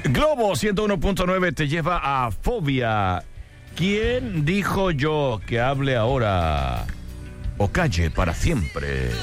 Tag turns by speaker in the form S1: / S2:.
S1: Globo 101.9 te lleva a Fobia. ¿Quién dijo yo que hable ahora o calle para siempre?